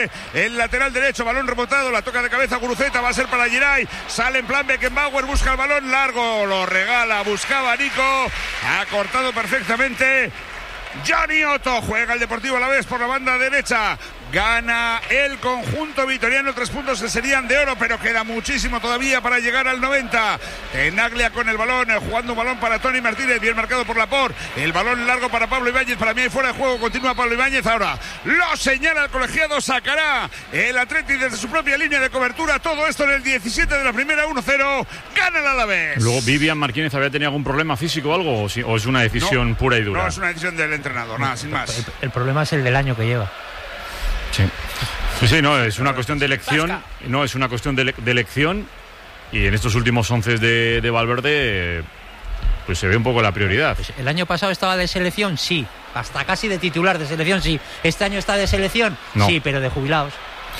El lateral derecho, balón rebotado, la toca de cabeza Guruceta, va a ser para Giray, sale en plan Beckenbauer, busca el balón largo, lo regala, buscaba Nico, ha cortado perfectamente Johnny Otto. Juega el Deportivo Alavés por la banda derecha. Gana el conjunto vitoriano, 3 puntos que serían de oro, pero queda muchísimo todavía para llegar al 90. Tenaglia con el balón, jugando un balón para Tony Martínez, bien marcado por Laporte. El balón largo para Pablo Ibáñez, para mí hay fuera de juego, continúa Pablo Ibáñez. Ahora lo señala el colegiado, sacará el Atleti desde su propia línea de cobertura. Todo esto en el 17 de la primera, 1-0, gana el Alavés. Luego, ¿Vivian Martínez había tenido algún problema físico o algo? ¿O es una decisión pura y dura? No, es una decisión del entrenador, nada, sin más. El problema es el del año que lleva. Sí, no, es una cuestión de elección. No, es una cuestión de elección. Y en estos últimos 11 de Valverde, pues se ve un poco la prioridad. Pues el año pasado estaba de selección, sí. Hasta casi de titular de selección, sí. Este año está de selección, no. Sí, pero de jubilados.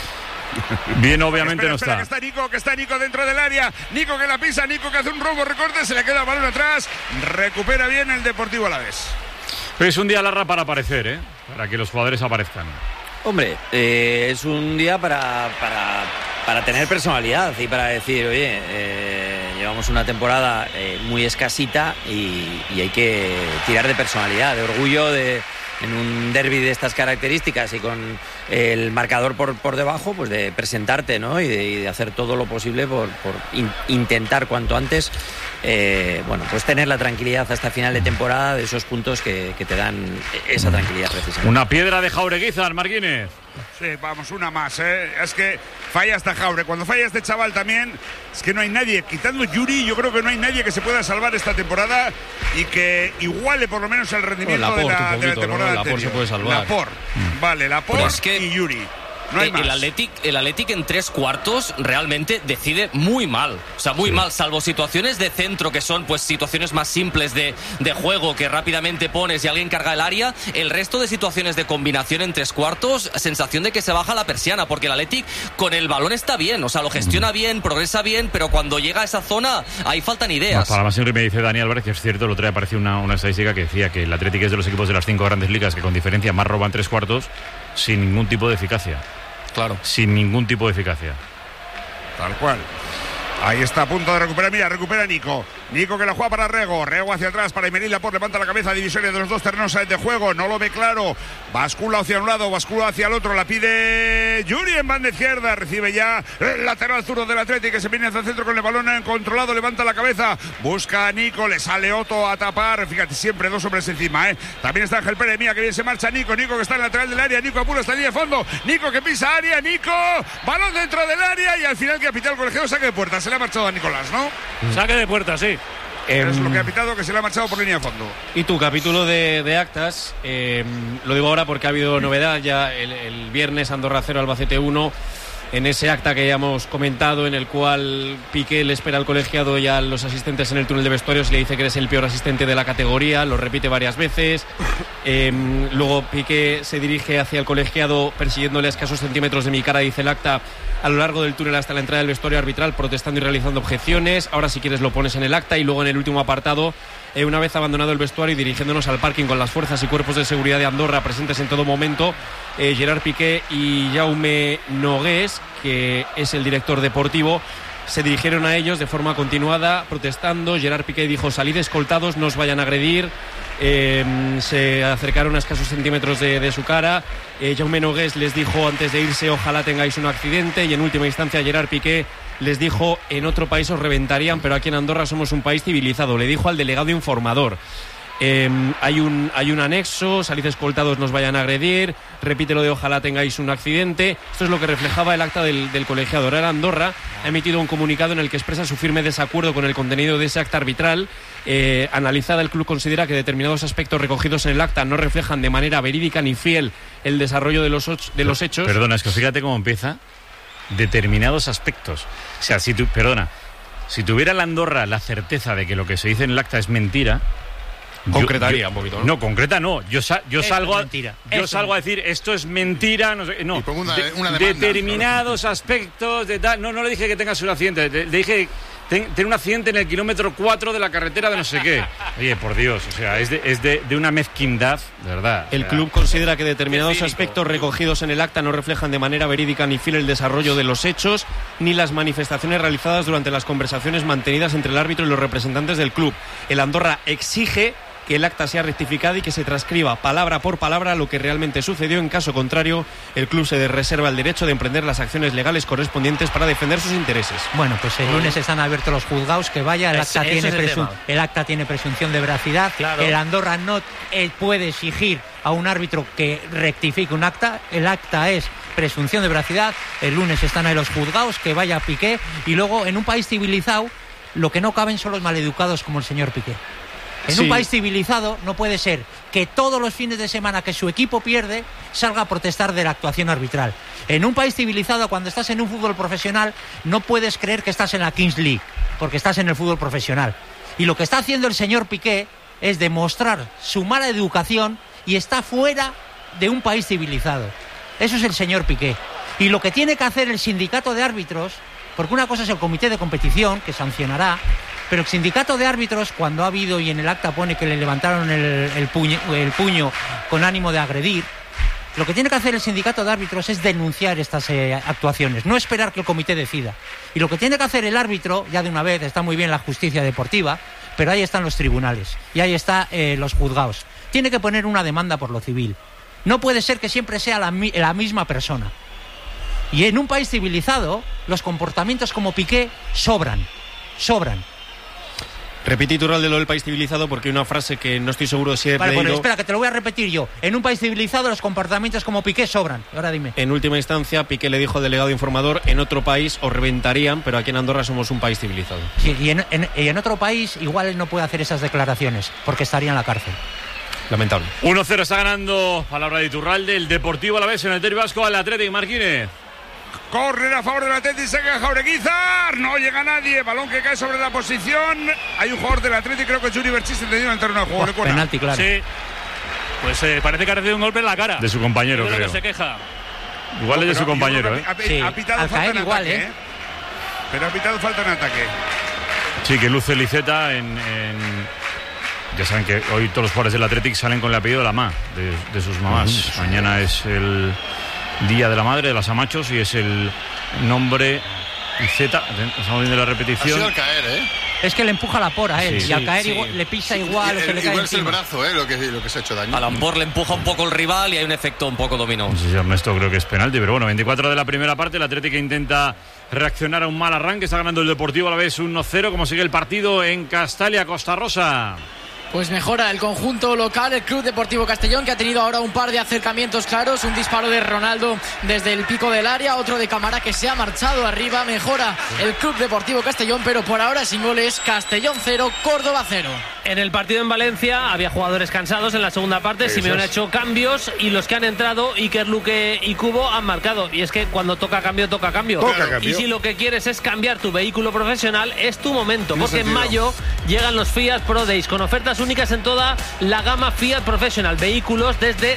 Bien, obviamente no está. Que está Nico dentro del área. Nico que la pisa, Nico que hace un robo, recorte, se le queda el balón atrás. Recupera bien el Deportivo Alavés. Pero es un día larga para aparecer, para que los jugadores aparezcan. Hombre, es un día para tener personalidad y para decir, oye, llevamos una temporada muy escasita y hay que tirar de personalidad, de orgullo, en un derbi de estas características y con el marcador por debajo, pues de presentarte, ¿no? Y de hacer todo lo posible por intentar cuanto antes, pues tener la tranquilidad hasta final de temporada, de esos puntos que te dan esa tranquilidad precisamente. Una piedra de Jaureguizar, Marquínez. Sí, vamos, una más, Es que falla hasta Jaure. Cuando falla este chaval también, es que no hay nadie. Quitando Yuri, yo creo que no hay nadie que se pueda salvar esta temporada y que iguale por lo menos el rendimiento de la temporada anterior. Laporte se puede salvar. Laporte, vale, Laporte y Yuri. No hay más. El Athletic en 3 cuartos realmente decide muy mal. O sea, muy mal, salvo situaciones de centro que son pues situaciones más simples de juego que rápidamente pones y alguien carga el área. El resto de situaciones de combinación en 3 cuartos, sensación de que se baja la persiana, porque el Athletic con el balón está bien, o sea, lo gestiona bien, progresa bien, pero cuando llega a esa zona ahí faltan ideas. Para más siempre me dice Dani Álvarez que es cierto, el otro día apareció una estadística que decía que el Athletic es de los equipos de las 5 grandes ligas que con diferencia más roban 3 cuartos sin ningún tipo de eficacia. Claro. Sin ningún tipo de eficacia. Tal cual. Ahí está a punto de recuperar, mira, recupera Nico. Nico que la juega para Rego. Rego hacia atrás para Emeril Laporte, levanta la cabeza, divisoria de los dos terrenos de juego. No lo ve claro. Bascula hacia un lado, bascula hacia el otro. La pide Yuri en banda izquierda. Recibe ya el lateral zurdo del Atlético que se viene hacia el centro con el balón controlado. Levanta la cabeza. Busca a Nico. Le sale Otto a tapar. Fíjate, siempre 2 hombres encima, También está Ángel Pérez. Mira que bien se marcha Nico. Nico que está en el lateral del área. Nico apura hasta línea de fondo. Nico que pisa área. Nico. Balón dentro del área. Y al final que ha pitado el colegiado, saque de puerta. Se le ha marchado a Nicolás, ¿no? Saque de puerta, sí. Es lo que ha pitado, que se le ha marchado por línea de fondo. Y tu capítulo de actas, lo digo ahora porque ha habido novedad ya el viernes, Andorra 0, Albacete 1, en ese acta que ya hemos comentado, en el cual Piqué le espera al colegiado y a los asistentes en el túnel de vestuarios y le dice que eres el peor asistente de la categoría, lo repite varias veces. Luego Piqué se dirige hacia el colegiado persiguiéndole a escasos centímetros de mi cara, dice el acta, a lo largo del túnel hasta la entrada del vestuario arbitral, protestando y realizando objeciones. Ahora si quieres lo pones en el acta. Y luego en el último apartado, una vez abandonado el vestuario y dirigiéndonos al parking con las fuerzas y cuerpos de seguridad de Andorra presentes en todo momento, Gerard Piqué y Jaume Nogués, que es el director deportivo, se dirigieron a ellos de forma continuada protestando. Gerard Piqué dijo: salid escoltados, no os vayan a agredir. Se acercaron a escasos centímetros de su cara. Jaume Nogués les dijo antes de irse: ojalá tengáis un accidente. Y en última instancia Gerard Piqué les dijo: en otro país os reventarían, pero aquí en Andorra somos un país civilizado. Le dijo al delegado informador. Hay un anexo: salid escoltados, nos vayan a agredir. Repite lo de ojalá tengáis un accidente. Esto es lo que reflejaba el acta del colegiado. Ahora Andorra ha emitido un comunicado en el que expresa su firme desacuerdo con el contenido de ese acta arbitral. Analizada, el club considera que determinados aspectos recogidos en el acta no reflejan de manera verídica ni fiel el desarrollo de los hechos. Perdona, es que fíjate cómo empieza. Determinados aspectos. O sea, si tuviera la Andorra la certeza de que lo que se dice en el acta es mentira, concretaría un poquito, ¿no? No, concreta no. Yo salgo a decir esto es mentira, no sé, no. Y pongo una demanda, determinados aspectos de tal. No le dije que tengas un accidente, le dije tiene un accidente en el kilómetro 4 de la carretera de no sé qué. Oye, por Dios, o sea, es de una mezquindad, de verdad. El club considera que determinados aspectos recogidos en el acta no reflejan de manera verídica ni fiel el desarrollo de los hechos, ni las manifestaciones realizadas durante las conversaciones mantenidas entre el árbitro y los representantes del club. El Andorra exige que el acta sea rectificada y que se transcriba palabra por palabra lo que realmente sucedió. En caso contrario, el club se reserva el derecho de emprender las acciones legales correspondientes para defender sus intereses. Bueno, pues el lunes están abiertos los juzgados, que vaya, el acta tiene presunción de veracidad. Claro. El Andorra no puede exigir a un árbitro que rectifique un acta. El acta es presunción de veracidad. El lunes están ahí los juzgados, que vaya Piqué. Y luego, en un país civilizado, lo que no caben son los maleducados como el señor Piqué. En un país civilizado no puede ser que todos los fines de semana que su equipo pierde salga a protestar de la actuación arbitral. En un país civilizado, cuando estás en un fútbol profesional, no puedes creer que estás en la Kings League, porque estás en el fútbol profesional. Y lo que está haciendo el señor Piqué es demostrar su mala educación y está fuera de un país civilizado. Eso es el señor Piqué. Y lo que tiene que hacer el sindicato de árbitros, porque una cosa es el comité de competición, que sancionará, pero el sindicato de árbitros, cuando ha habido, y en el acta pone que le levantaron el puño con ánimo de agredir, lo que tiene que hacer el sindicato de árbitros es denunciar estas actuaciones, no esperar que el comité decida. Y lo que tiene que hacer el árbitro, ya de una vez, está muy bien la justicia deportiva, pero ahí están los tribunales y ahí están los juzgados. Tiene que poner una demanda por lo civil. No puede ser que siempre sea la misma persona. Y en un país civilizado, los comportamientos como Piqué sobran. Repetí Turral de lo del país civilizado porque hay una frase que no estoy seguro de si he leído. Bueno, espera, que te lo voy a repetir yo. En un país civilizado los comportamientos como Piqué sobran. Ahora dime. En última instancia, Piqué le dijo al delegado informador, en otro país os reventarían, pero aquí en Andorra somos un país civilizado. Sí, y en otro país igual él no puede hacer esas declaraciones porque estaría en la cárcel. Lamentable. 1-0 está ganando, palabra de Iturralde, el Deportivo Alavés en el derbi vasco al Athletic. Marquínez. Córner a favor del Athletic, se queja Jaureguizar, no llega nadie, balón que cae sobre la posición. Hay un jugador del Athletic, creo que es Juri Berchis, entendido en el terreno de juego. Penalti, claro. Sí, pues parece que ha recibido un golpe en la cara. De su compañero, creo. Que se queja. Igual es de su compañero, Ha pitado falta en igual, ataque, pero ha pitado falta en ataque. Sí, que luce Liceta Ya saben que hoy todos los jugadores del Athletic salen con el apellido de la mamá, de sus mamás. Mañana es el Día de la Madre, de las Amachos, y es el nombre Z. Estamos viendo la repetición. Ha sido al caer, Es que le empuja la pora a él, y al caer le pisa igual, o se le cae igual es el encima. brazo, lo que se ha hecho daño. A Lamport le empuja un poco el rival y hay un efecto un poco dominó. Sí, Ernesto, creo que es penalti, pero bueno, 24 de la primera parte, el Atlético intenta reaccionar a un mal arranque, está ganando el Deportivo Alavés 1-0, como sigue el partido en Castalia, Costa Rosa. Pues mejora el conjunto local, el Club Deportivo Castellón, que ha tenido ahora un par de acercamientos claros, un disparo de Ronaldo desde el pico del área, otro de Camará que se ha marchado arriba. Mejora el Club Deportivo Castellón, pero por ahora sin goles. Castellón 0, Córdoba 0. En el partido en Valencia había jugadores cansados en la segunda parte. Simeone ha hecho cambios y los que han entrado, Iker, Luque y Cubo, han marcado. Y es que cuando toca cambio, toca cambio. Y si lo que quieres es cambiar tu vehículo profesional, es tu momento, porque en mayo llegan los Fiat Pro Days con ofertas únicas en toda la gama Fiat Professional. Vehículos desde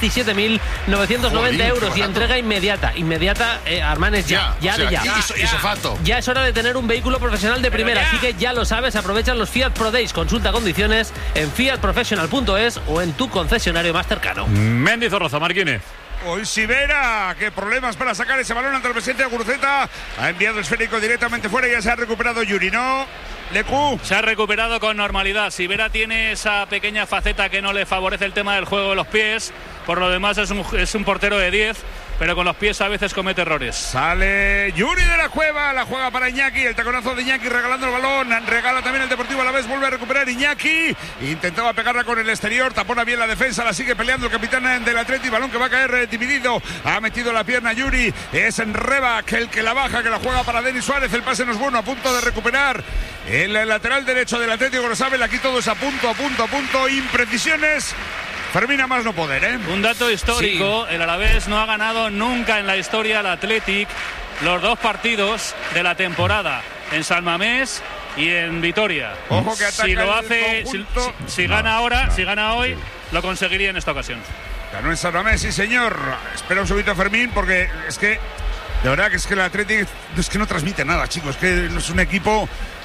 17.990 euros y entrega inmediata. Armán, es ya. Ya es hora de tener un vehículo profesional de primera, así que ya lo sabes, aprovechan los Fiat Pro Days. Consulta condiciones en fiatprofessional.es o en tu concesionario más cercano. Mendizorroza, Marquínez. Hoy Sivera, qué problemas para sacar ese balón ante el presidente de Guruceta. Ha enviado el esférico directamente fuera y ya se ha recuperado Yuri, ¿no? Lecu. Se ha recuperado con normalidad. Sivera tiene esa pequeña faceta que no le favorece el tema del juego de los pies. Por lo demás es un portero de 10, pero con los pies a veces comete errores. Sale Yuri de la Cueva, la juega para Iñaki, el taconazo de Iñaki regalando el balón, regala también el Deportivo Alavés, vuelve a recuperar Iñaki, intentaba pegarla con el exterior, tapona bien la defensa, la sigue peleando el capitán del Atleti, balón que va a caer dividido, ha metido la pierna Yuri, es en Rebac el que la baja, que la juega para Denis Suárez, el pase no es bueno, a punto de recuperar el lateral derecho del Atlético, lo sabe, aquí todo es a punto, imprecisiones. Fermín a más no poder, Un dato histórico, el Alavés no ha ganado nunca en la historia al Athletic los 2 partidos de la temporada, en San Mamés y en Vitoria. Ojo que ataca si lo hace, si gana hoy, lo conseguiría en esta ocasión. Ganó en San Mamés, sí señor. Espera un segundito, Fermín, porque es que de verdad que es que el Athletic es que no transmite nada, chicos, es que es un equipo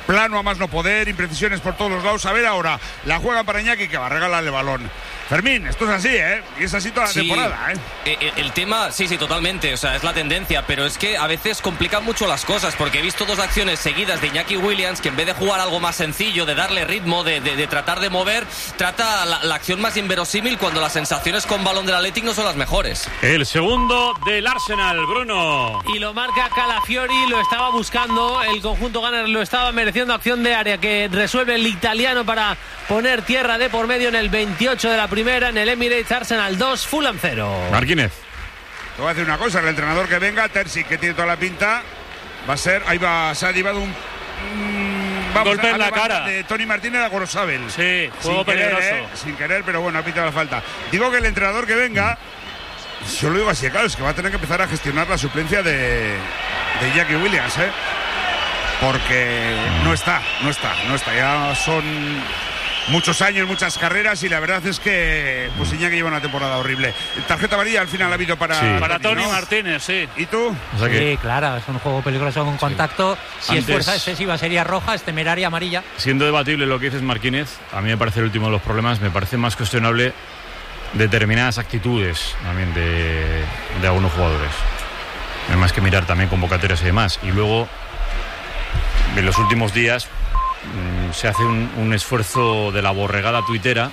plano a más no poder, imprecisiones por todos los lados. A ver ahora, la juega para Iñaki, que va a regalarle el balón. Fermín, esto es así, y es así toda la temporada, El tema, sí, totalmente, o sea, es la tendencia, pero es que a veces complican mucho las cosas, porque he visto 2 acciones seguidas de Iñaki Williams, que en vez de jugar algo más sencillo, de darle ritmo, de tratar de mover, trata la acción más inverosímil cuando las sensaciones con balón del Athletic no son las mejores. El segundo del Arsenal, Bruno. Y lo marca Calafiori, lo estaba buscando, el conjunto Gunner lo estaba mereciendo, acción de área que resuelve el italiano para poner tierra de por medio en el 28 de la primera, en el Emirates. Arsenal 2, Fulham 0. Martínez. Te voy a decir una cosa, el entrenador que venga, Terzic, que tiene toda la pinta, va a ser, se ha llevado un golpe en la cara de Tony Martínez a Gorosabel. Sí, juego peligroso. Sin querer, pero bueno, ha pitado la falta. Digo que el entrenador que venga, yo lo digo así, claro, es que va a tener que empezar a gestionar la suplencia de Iñaki Williams, porque no está, ya son muchos años, muchas carreras, y la verdad es que pues Iñaki lleva una temporada horrible. Tarjeta amarilla al final ha habido para Tony Martínez, sí. ¿Y tú? O sea que... Sí, claro, es un juego peligroso con contacto. Si es fuerza excesiva sería roja, es temeraria amarilla. Siendo debatible lo que dices, Martínez, a mí me parece el último de los problemas, me parece más cuestionable determinadas actitudes también de algunos jugadores. No hay más que mirar también convocatorias y demás. Y luego, en los últimos días, se hace un esfuerzo de la borregada tuitera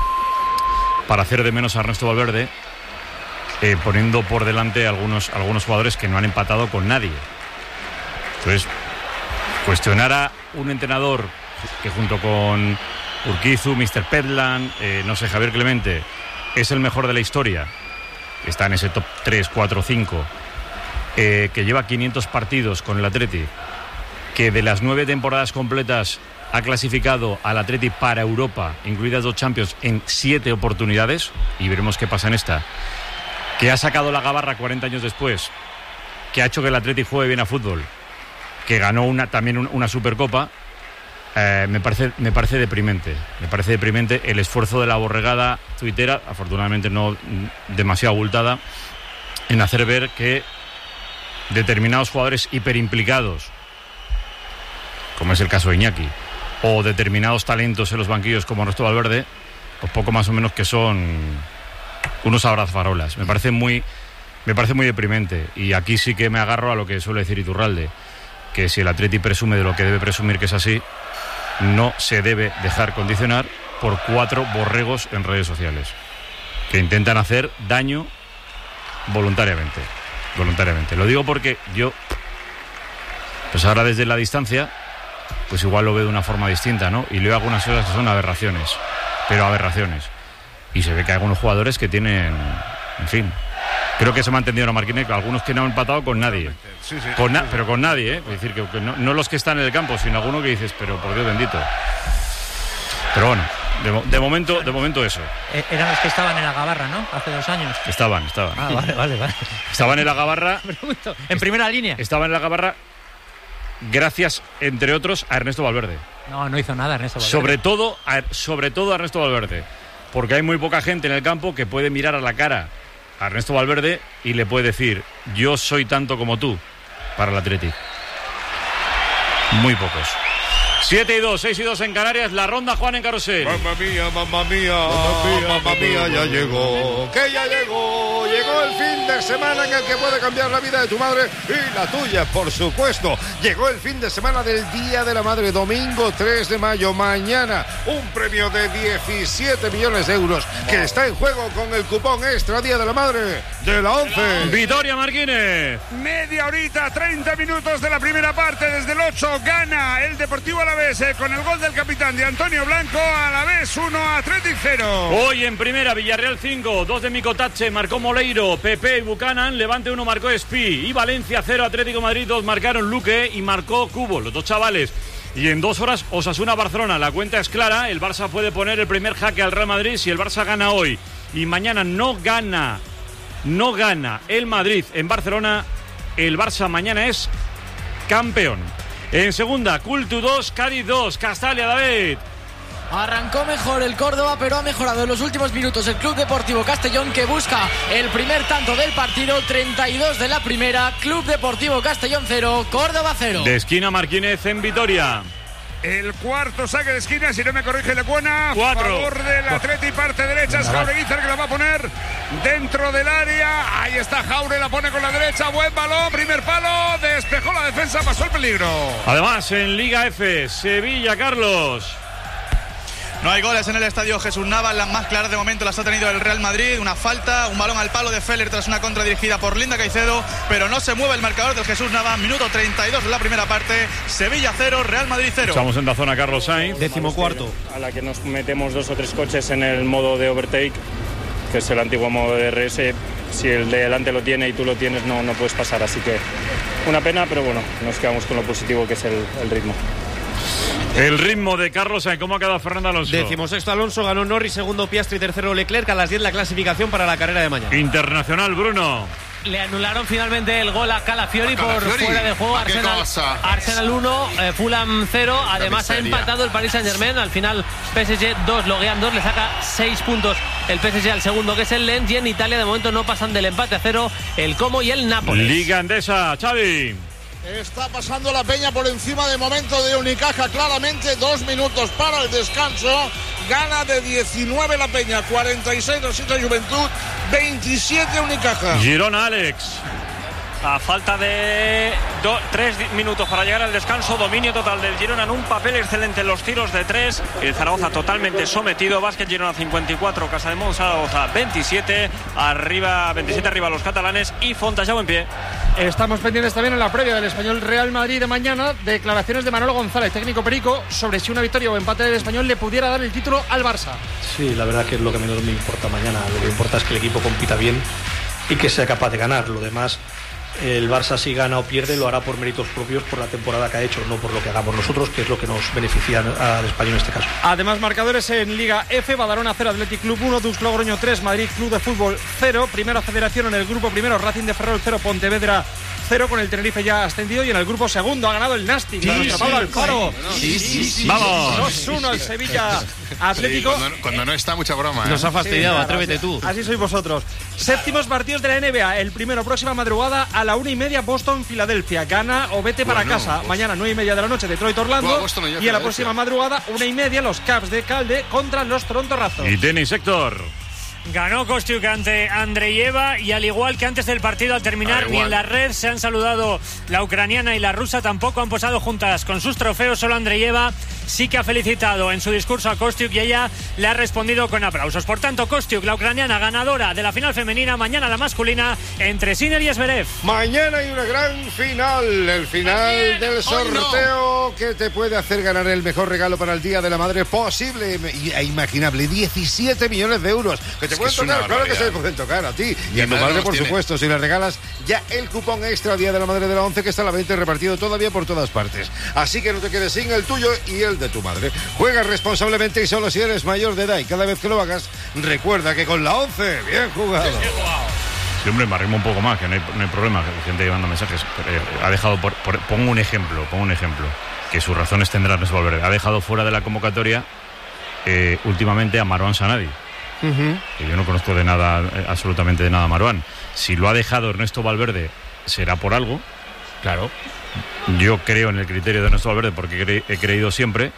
para hacer de menos a Ernesto Valverde, poniendo por delante a algunos jugadores que no han empatado con nadie. Entonces, cuestionar a un entrenador que junto con Urquizu, Mr. Petland, no sé, Javier Clemente, es el mejor de la historia, está en ese top 3, 4, 5, que lleva 500 partidos con el Atleti, que de las 9 temporadas completas ha clasificado al Atleti para Europa, incluidas 2 Champions, en 7 oportunidades, y veremos qué pasa en esta, que ha sacado la gabarra 40 años después, que ha hecho que el Atleti juegue bien a fútbol, que ganó también una Supercopa. Me parece deprimente. Me parece deprimente el esfuerzo de la borregada tuitera, afortunadamente no demasiado abultada, en hacer ver que determinados jugadores hiperimplicados, como es el caso de Iñaki, o determinados talentos en los banquillos como Ernesto Valverde, pues poco más o menos que son unos abrazafarolas. Me parece muy deprimente. Y aquí sí que me agarro a lo que suele decir Iturralde, que si el Atleti presume de lo que debe presumir, que es así, no se debe dejar condicionar por 4 borregos en redes sociales que intentan hacer daño voluntariamente. Lo digo porque yo, pues ahora desde la distancia, pues igual lo veo de una forma distinta, ¿no? Y leo algunas cosas que son aberraciones. Y se ve que hay algunos jugadores que tienen, en fin, creo que se me ha entendido a Marquinhos, algunos que no han empatado con nadie. Sí. Pero con nadie, Es decir, que no los que están en el campo, sino alguno que dices, pero por Dios bendito. Pero bueno, de momento eso. Eran los que estaban en la gabarra, ¿no? Hace 2 años. Estaban. Ah, vale. Estaban en la gabarra. En primera línea. Estaban en la gabarra gracias, entre otros, a Ernesto Valverde. No hizo nada Ernesto Valverde. Sobre todo a Ernesto Valverde. Porque hay muy poca gente en el campo que puede mirar a la cara a Ernesto Valverde y le puede decir: yo soy tanto como tú para el Athletic. Muy pocos. 7-2, 6-2 en Canarias, la ronda Juan en Carrusel. Mamma mía, ya llegó. Que ya llegó. Llegó el fin de semana en el que puede cambiar la vida de tu madre y la tuya, por supuesto. Llegó el fin de semana del Día de la Madre, domingo 3 de mayo. Mañana, un premio de 17 millones de euros que está en juego con el cupón extra Día de la Madre de la 11. Vitoria Martínez. Media horita, 30 minutos de la primera parte. Desde el 8 gana el Deportivo Alavés con el gol del capitán de Antonio Blanco. Alavés 1, Athletic 0. Hoy en primera, Villarreal 5, 2 de Micotache, marcó Moleiro, Pepe y Buchanan, Levante 1 marcó Espí, y Valencia 0, Atlético Madrid 2 marcaron Luque y marcó Cubo, los 2 chavales. Y en 2 horas, Osasuna-Barcelona, la cuenta es clara, el Barça puede poner el primer jaque al Real Madrid si el Barça gana hoy. Y mañana no gana el Madrid en Barcelona, el Barça mañana es campeón. En segunda, Cultu 2, Cádiz 2, Castalia, David. Arrancó mejor el Córdoba, pero ha mejorado en los últimos minutos el Club Deportivo Castellón, que busca el primer tanto del partido. 32 de la primera, Club Deportivo Castellón 0, Córdoba 0. De esquina, Martínez en Vitoria. el cuarto saque de esquina, si no me corrige Lecuona. 4. A favor del Atleti, parte derecha. Es Jaureguizar que la va a poner dentro del área. Ahí está Jaure, la pone con la derecha. Buen balón, primer palo. Despejó la defensa, pasó el peligro. Además, en Liga F, Sevilla, Carlos. No hay goles en el estadio Jesús Navas, las más claras de momento las ha tenido el Real Madrid, una falta, un balón al palo de Feller tras una contra dirigida por Linda Caicedo, pero no se mueve el marcador del Jesús Navas, minuto 32 de la primera parte, Sevilla 0, Real Madrid 0. Estamos en la zona Carlos Sainz. 14º. A la que nos metemos 2 o 3 coches en el modo de overtake, que es el antiguo modo de RS, si el de delante lo tiene y tú lo tienes no puedes pasar, así que una pena, pero bueno, nos quedamos con lo positivo que es el ritmo. El ritmo de Carlos Sainz. ¿Cómo ha quedado Fernando Alonso? 16º Alonso, ganó Norris, segundo Piastri, tercero Leclerc. A las 10 la clasificación para la carrera de mañana. Internacional, Bruno. Le anularon finalmente el gol a Calafiori por fuera de juego. Arsenal 1, Fulham 0. Además ha empatado el Paris Saint-Germain. Al final PSG 2, Loguean 2. Le saca 6 puntos el PSG al segundo, que es el Lens. Y en Italia de momento no pasan del empate a 0 el Como y el Nápoles. Liga Endesa, Xavi. Está pasando la Peña por encima de momento de Unicaja, claramente. 2 minutos para el descanso. Gana de 19 la Peña, 46 Rosita Juventud, 27 Unicaja. Girona, Alex. A falta de 3 minutos para llegar al descanso, dominio total del Girona en un papel excelente en los tiros de 3. El Zaragoza totalmente sometido. Básquet Girona 54, Casademont Zaragoza 27. 27 arriba los catalanes y Fontajau en pie. Estamos pendientes también en la previa del Español Real Madrid de mañana. Declaraciones de Manolo González, técnico perico, sobre si una victoria o empate del Español le pudiera dar el título al Barça. Sí, la verdad que es lo que menos me importa mañana. Lo que importa es que el equipo compita bien y que sea capaz de ganar. Lo demás, el Barça si gana o pierde lo hará por méritos propios, por la temporada que ha hecho, no por lo que hagamos nosotros, que es lo que nos beneficia al Español en este caso. Además, marcadores en Liga F: Badalona 0, Athletic Club 1, Dux Logroño 3, Madrid Club de Fútbol 0, Primera Federación en el grupo primero, Racing de Ferrol 0, Pontevedra 0, con el Tenerife ya ascendido, y en el grupo segundo ha ganado el Nastic, Pablo Alfaro. Vamos. 2-1 el Sevilla Atlético. Cuando no está, mucha broma. Nos ha fastidiado, atrévete tú. Así sois vosotros. Séptimos partidos de la NBA. El primero, próxima madrugada a la 1:30, Boston-Filadelfia. Gana o vete para casa. Mañana 9:30 de la noche, Detroit-Orlando. Y a la próxima madrugada, 1:30, los Cavs de Calde contra los Toronto Raptors. Y tenis, Héctor. Ganó Kostiuk ante Andreyeva, y al igual que antes del partido, al terminar, ni en la red se han saludado la ucraniana y la rusa, tampoco han posado juntas con sus trofeos. Solo Andreyeva sí que ha felicitado en su discurso a Kostiuk y ella le ha respondido con aplausos. Por tanto, Kostiuk, la ucraniana, ganadora de la final femenina. Mañana la masculina entre Sinner y Zverev. Mañana hay una gran final, el final del sorteo que te puede hacer ganar el mejor regalo para el Día de la Madre posible e imaginable. 17 millones de euros que te pueden tocar, claro que se te pueden tocar a ti y a tu madre, por supuesto, si le regalas ya el cupón extra Día de la Madre de la 11, que está a la venta y repartido todavía por todas partes. Así que no te quedes sin el tuyo y el de tu madre. Juega responsablemente y solo si eres mayor de edad, y cada vez que lo hagas, recuerda que con la 11, bien jugado. Sí, hombre, me arrimo un poco más, que no hay problema, que hay gente llevando mensajes. Ha dejado, pongo un ejemplo, que sus razones tendrán resolver. Ha dejado fuera de la convocatoria últimamente a Marwan Sanadi. Que yo no conozco de nada, absolutamente de nada a Marwan. Si lo ha dejado Ernesto Valverde, será por algo. Claro. Yo creo en el criterio de Ernesto Valverde porque he creído siempre.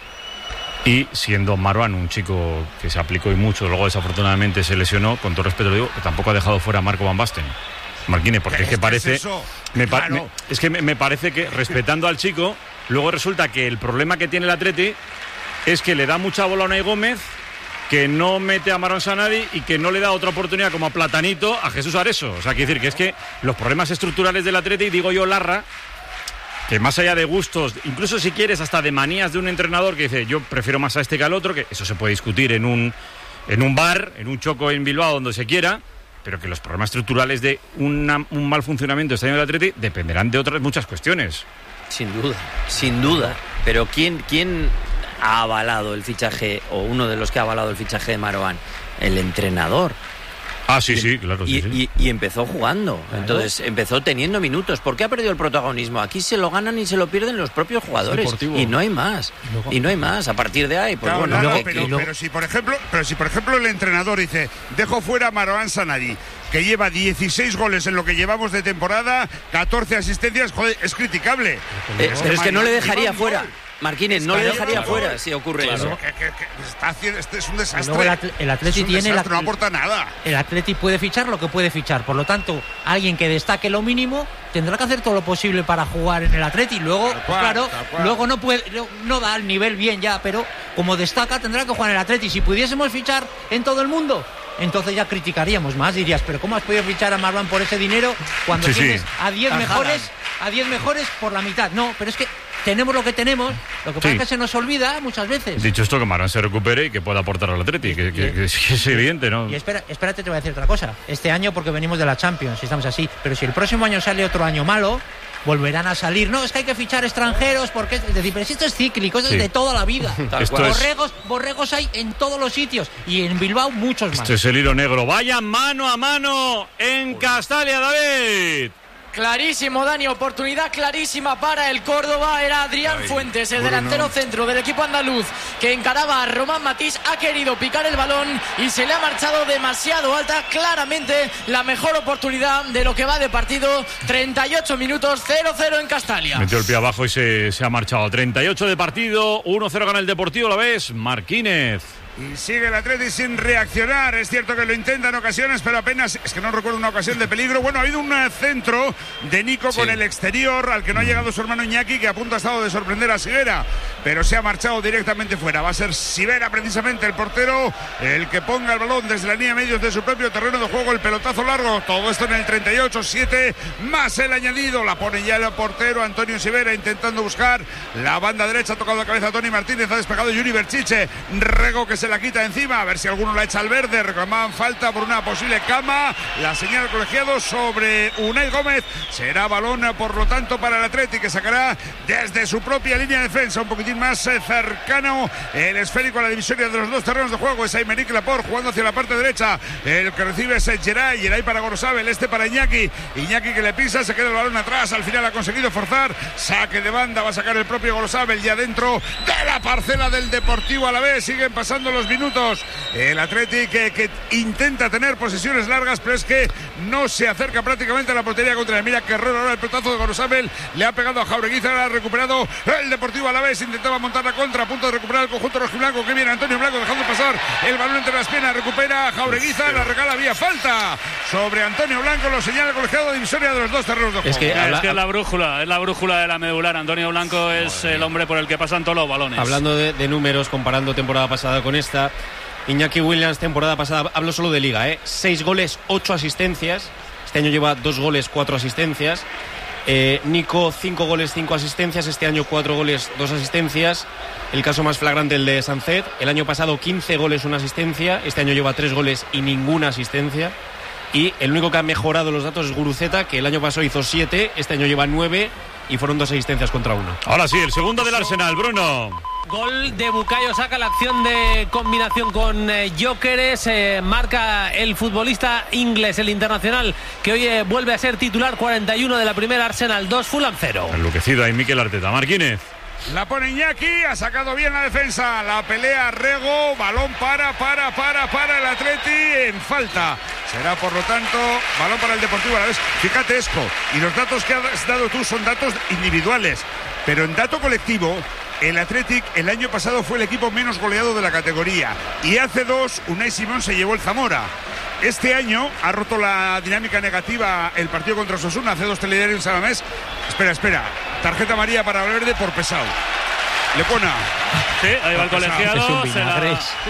Y siendo Marwan un chico que se aplicó y mucho, luego desafortunadamente se lesionó, con todo respeto lo digo, que tampoco ha dejado fuera a Marco Van Basten. Marquine, porque es que parece... Es que me parece que, respetando al chico, luego resulta que el problema que tiene el Atleti es que le da mucha bola a Unai Gómez, que no mete a Marwan Sanadi y que no le da otra oportunidad como a Platanito a Jesús Areso. O sea, quiero decir que es que los problemas estructurales del Atleti, digo yo, Larra, que más allá de gustos, incluso si quieres hasta de manías de un entrenador que dice yo prefiero más a este que al otro, que eso se puede discutir en un bar, en un choco en Bilbao, donde se quiera, pero que los problemas estructurales de un mal funcionamiento de este año del Atleti dependerán de otras muchas cuestiones. Sin duda. Pero ¿quién ha avalado el fichaje, o uno de los que ha avalado el fichaje de Marwan? El entrenador. Ah, sí, claro. Y empezó jugando, entonces empezó teniendo minutos. ¿Por qué ha perdido el protagonismo? Aquí se lo ganan y se lo pierden los propios jugadores. Y no hay más. A partir de ahí, pues claro, bueno. Pero si por ejemplo el entrenador dice, dejo fuera a Marwan Sanadi, que lleva 16 goles en lo que llevamos de temporada, 14 asistencias, joder, es criticable. Pero es que no le dejaría fuera. Marquínez, no le dejaría fuera si ocurre eso. Está haciendo, es un desastre. Luego el Atleti tiene no aporta nada. El Atleti puede fichar lo que puede fichar. Por lo tanto, alguien que destaque lo mínimo tendrá que hacer todo lo posible para jugar en el Atleti. Luego, luego no da el nivel bien ya, pero como destaca tendrá que jugar en el Atleti. Si pudiésemos fichar en todo el mundo, entonces ya criticaríamos más. Dirías, pero ¿cómo has podido fichar a Marwan por ese dinero cuando tienes a 10 mejores por la mitad? No, pero es que tenemos lo que tenemos, lo que pasa es que se nos olvida muchas veces. Dicho esto, que Marwan se recupere y que pueda aportar al Atleti, que es evidente, ¿no? Y espérate, te voy a decir otra cosa. Este año porque venimos de la Champions y estamos así, pero si el próximo año sale otro año malo, volverán a salir. No, es que hay que fichar extranjeros porque es decir, pero si esto es cíclico, esto es de toda la vida. Borregos hay en todos los sitios y en Bilbao muchos más. Esto es el hilo negro. Vaya mano a mano en Castalia, David. Clarísimo, Dani, oportunidad clarísima para el Córdoba. Era Adrián Fuentes, el delantero centro del equipo andaluz, que encaraba a Román Matís. Ha querido picar el balón y se le ha marchado demasiado alta. Claramente la mejor oportunidad de lo que va de partido. 38 minutos, 0-0 en Castalia. Metió el pie abajo y se ha marchado. 38 de partido, 1-0 gana el Deportivo, ¿la ves? Marquínez. Y sigue el Atleti sin reaccionar. Es cierto que lo intenta en ocasiones, pero apenas, es que no recuerdo una ocasión de peligro. Bueno, ha habido un centro de Nico con el exterior al que no ha llegado su hermano Iñaki, que a punto ha estado de sorprender a Sivera, pero se ha marchado directamente fuera. Va a ser Sivera precisamente el portero el que ponga el balón desde la línea medios de su propio terreno de juego, el pelotazo largo. Todo esto en el 38-7 más el añadido. La pone ya el portero Antonio Sivera intentando buscar la banda derecha. Ha tocado la cabeza a Toni Martínez, ha despegado Yuri Berchiche. Rego que se la quita encima, a ver si alguno la echa al verde. Reclamaban falta por una posible cama. La señal colegiado sobre Unai Gómez. Será balón, por lo tanto, para el Atleti, que sacará desde su propia línea de defensa, un poquitín más cercano el esférico a la divisoria de los dos terrenos de juego. Es Aymeric Laporte jugando hacia la parte derecha. El que recibe es Geray para Gorosabel, para Iñaki que le pisa, se queda el balón atrás. Al final ha conseguido forzar. Saque de banda, va a sacar el propio Gorosabel ya dentro de la parcela del Deportivo Alavés. Siguen pasando los minutos. El Atleti que intenta tener posesiones largas, pero es que no se acerca prácticamente a la portería contraria. Mira que error ahora el pelotazo de Gorosabel. Le ha pegado a Jaureguizar, ha recuperado el Deportivo Alavés. Intentaba montar la contra, a punto de recuperar el conjunto rojiblanco. Que viene Antonio Blanco dejando pasar el balón entre las piernas. Recupera a Jaureguizar, la regala vía falta sobre Antonio Blanco. Lo señala el colegiado divisoria de los dos terrenos de juego. Es que es la brújula de la medular. Antonio Blanco es el hombre por el que pasan todos los balones. Hablando de números, comparando temporada pasada con esta, Iñaki Williams temporada pasada, hablo solo de liga, 6 goles, 8 asistencias. Este año lleva 2 goles, 4 asistencias. Nico, 5 goles, 5 asistencias. Este año 4 goles, 2 asistencias. El caso más flagrante, el de Sancet. El año pasado 15 goles, 1 asistencia. Este año lleva 3 goles y ninguna asistencia. Y el único que ha mejorado los datos es Guruceta, que el año pasado hizo 7, este año lleva 9 y fueron 2 asistencias contra 1. Ahora sí, el segundo del Arsenal, Bruno. Gol de Bukayo Saka, la acción de combinación con Gyökeres. Marca el futbolista inglés, el internacional, que hoy vuelve a ser titular. 41 de la primera, Arsenal 2, Fulham 0. Enloquecido ahí Mikel Arteta. Marquínez. La pone Iñaki, ha sacado bien la defensa. La pelea Rego, balón para el Atleti en falta. Será por lo tanto balón para el Deportivo Alavés. Fíjate, Esco, y los datos que has dado tú son datos individuales, pero en dato colectivo el Athletic el año pasado fue el equipo menos goleado de la categoría y hace 2 Unai Simón se llevó el Zamora. Este año ha roto la dinámica negativa el partido contra Osasuna, hace 2 telediarios en Samamés. Espera, tarjeta amarilla para Valverde por pesado. Lepona. Sí, ahí va el colegiado. Es un vinagre.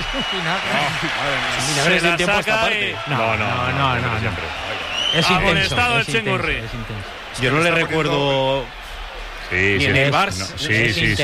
Es un vinagre de tiempo a esta parte. No, siempre. Es amonestado el Chengurri. Yo no le recuerdo. Sí, ni en el Barça. Sí.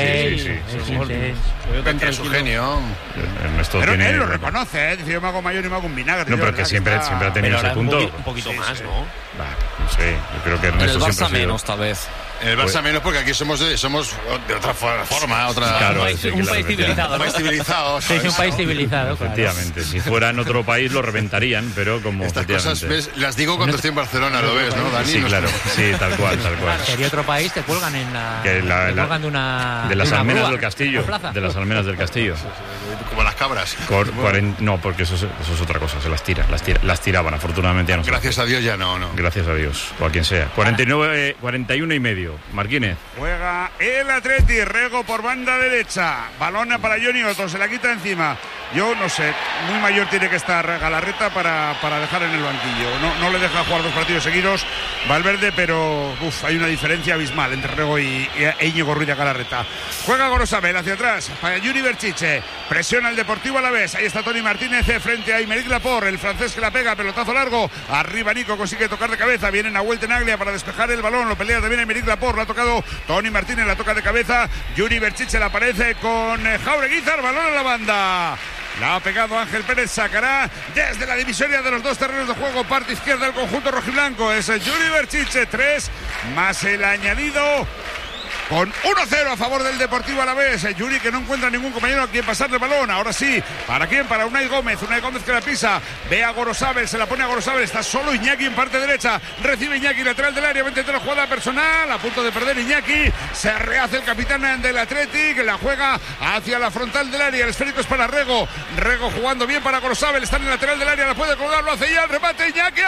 Es su genio. Pero él lo reconoce, dice, yo me hago mayor y me hago un vinagre. No, pero que siempre ha tenido ese punto. Un poquito más, ¿no? No sé, yo creo que Ernesto en el Barça siempre menos, tal vez. En el Barça menos porque aquí somos de otra forma, otra. Claro, un país civilizado. Un país civilizado. Sí, un país civilizado. Efectivamente, si fuera en otro país lo reventarían, pero como estas cosas las digo cuando estoy en Barcelona, lo ves, ¿no, Dani? Sí, claro, sí, tal cual. Sería otro país, te cuelgan en la. Te cuelgan de las almenas del castillo. De las almenas del castillo. Como las cabras. No, porque eso es otra cosa, se las tiraban, afortunadamente ya no. Gracias a Dios ya no. Gracias a Dios, o a quien sea. 41 y medio. Marquínez. Juega el Atleti, Rego por banda derecha. Balona para Johnny Otto, se la quita encima. Yo no sé, muy mayor tiene que estar Galarreta para dejar en el banquillo. No le deja jugar 2 partidos seguidos Valverde, pero hay una diferencia abismal entre Rego e Íñigo Ruiz de Galarreta. Juega Gorosabel hacia atrás para Yuri Berchiche. Presiona el Deportivo Alavés. Ahí está Toni Martínez frente a Aymeric Laporte, el francés que la pega, pelotazo largo. Arriba Nico consigue tocar de cabeza. Viene Nahuel Tenaglia para despejar el balón. Lo pelea también Aymeric Laporte. Lo ha tocado Toni Martínez, la toca de cabeza. Yuri Berchiche la aparece con Jaureguizar. Balón a la banda. La ha pegado Ángel Pérez, sacará desde la divisoria de los 2 terrenos de juego, parte izquierda del conjunto rojiblanco. Es Yuri Berchiche, 3 más el añadido. Con 1-0 a favor del Deportivo Alavés. Yuri que no encuentra ningún compañero a quien pasarle el balón. Ahora sí, ¿para quién? Para Unai Gómez. Unai Gómez que la pisa. Ve a Gorosabel, se la pone a Gorosabel. Está solo Iñaki en parte derecha. Recibe Iñaki, lateral del área. 23 la jugada personal. A punto de perder Iñaki. Se rehace el capitán del Athletic. La juega hacia la frontal del área. El esférico es para Rego. Rego jugando bien para Gorosabel. Está en el lateral del área. La puede colgar. Lo hace ya. El remate. Iñaki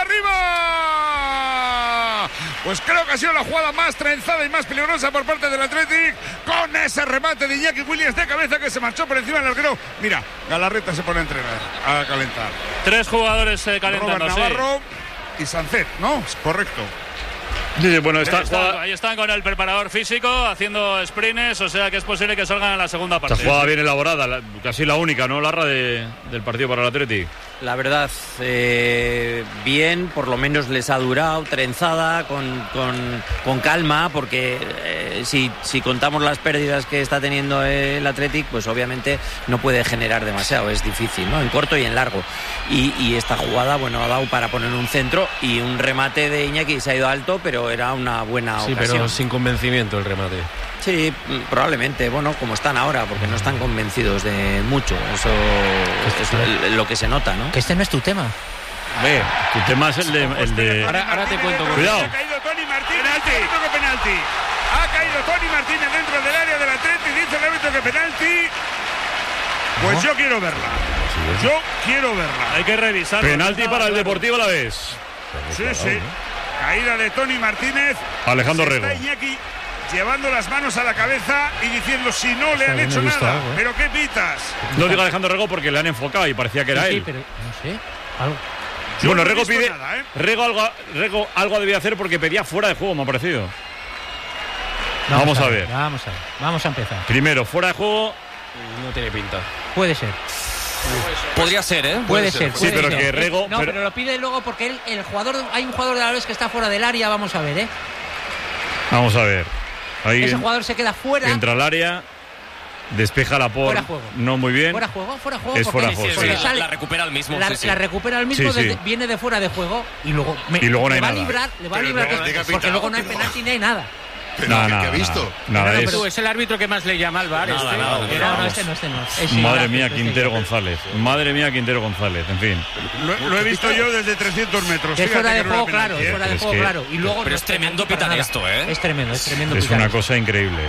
arriba. Pues creo que ha sido la jugada más trenzada y más peligrosa por parte del Athletic, con ese remate de Iñaki Williams de cabeza que se marchó por encima del arquero. Mira, Galarreta se pone a entrenar, a calentar. 3 jugadores calentando. Robert Navarro y Sancet, ¿no? Es correcto. Sí, bueno, ahí están con el preparador físico haciendo sprints, o sea que es posible que salgan en la segunda parte. Esta jugada bien elaborada, casi la única, ¿no, Larra, del partido para el Athletic? La verdad, bien, por lo menos les ha durado, trenzada, con calma, porque si contamos las pérdidas que está teniendo el Athletic, pues obviamente no puede generar demasiado, es difícil, ¿no? En corto y en largo. Y esta jugada, bueno, ha dado para poner un centro y un remate de Iñaki, se ha ido alto, pero era una buena ocasión. Sí, pero sin convencimiento el remate. Sí, probablemente, bueno, como están ahora, porque no están convencidos de mucho. Eso es lo que se nota, ¿no? Que este no es tu tema. Ve, tu tema es el de... Ahora te cuento. Cuidado. Ha caído Toni Martínez, penalti. Ha caído Toni Martínez dentro del área del Atleti, dice el árbitro que penalti. Pues yo quiero verla. Hay que revisar. Penalti para el Deportivo Alavés. Sí. Caída de Toni Martínez. Alejandro Rego. Está Iñaki llevando las manos a la cabeza y diciendo si no le han hecho nada. ¿Pero qué pitas? No digo Alejandro Rego porque le han enfocado y parecía que era él. Sí, pero no sé. Algo. Bueno, Rego pide. Nada, Rego algo debía hacer porque pedía fuera de juego, me ha parecido. Vamos a ver. Vamos a empezar. Primero, fuera de juego. No tiene pinta. Puede ser. Podría ser, ¿eh? Puede ser. Sí, pero que Rego... No, pero lo pide luego porque el jugador... Hay un jugador de la Alavés que está fuera del área, vamos a ver, ¿eh? Vamos a ver. Ahí ese jugador se queda fuera. Entra al área, despeja la por... No muy bien. Fuera juego. Es fuera juego, sí. La recupera al mismo. La recupera al mismo, sí. Viene de fuera de juego y luego no hay nada. Le va a librar porque luego no hay penalti ni hay nada. Pero ¿qué ha visto? Nada, es el árbitro que más le llama al VAR. Este no. Madre mía, Quintero González. En fin. Lo he visto yo desde 300 metros. Es fuera de juego, claro. Y luego pero es tremendo pitar esto, ¿eh? Es tremendo. Es una cosa increíble.